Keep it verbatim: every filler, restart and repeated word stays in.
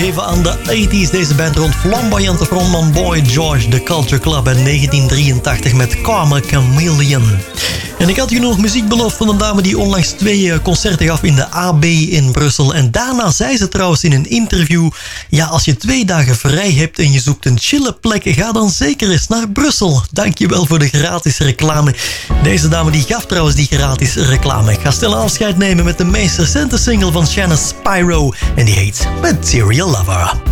gegeven aan de tachtiger Deze band rond flamboyante frontman Boy George, The Culture Club in negentien drieëntachtig met Karma Chameleon. En ik had je nog muziek beloofd van een dame die onlangs twee concerten gaf in de A B in Brussel. En daarna zei ze trouwens in een interview: ja, als je twee dagen vrij hebt en je zoekt een chille plek, ga dan zeker eens naar Brussel. Dankjewel voor de gratis reclame. Deze dame die gaf trouwens die gratis reclame. Ik ga snel afscheid nemen met de meest recente single van Shanna Spyro. En die heet Material Lover.